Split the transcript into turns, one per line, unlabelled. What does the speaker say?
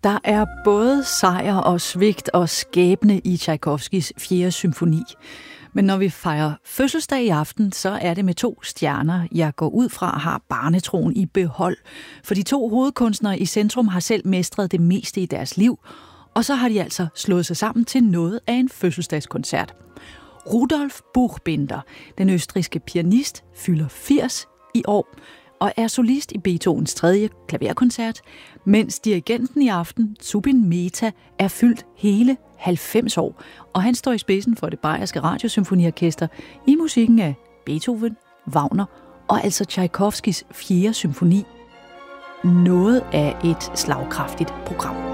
Der er både sejr og svigt og skæbne i Tchaikovskys 4. symfoni. Men når vi fejrer fødselsdag i aften, så er det med 2 stjerner, jeg går ud fra har barnetroen i behold. For de 2 hovedkunstnere i centrum har selv mestret det meste i deres liv, og så har de altså slået sig sammen til noget af en fødselsdagskoncert. Rudolf Buchbinder, den østrigske pianist, fylder 80 i år og er solist i Beethovens 3. klaverkoncert, mens dirigenten i aften, Zubin Mehta, er fyldt hele 90 år, og han står i spidsen for det bayerske radiosymfoniorkester i musikken af Beethoven, Wagner og altså Tchaikovskys 4. symfoni. Noget af et slagkraftigt program.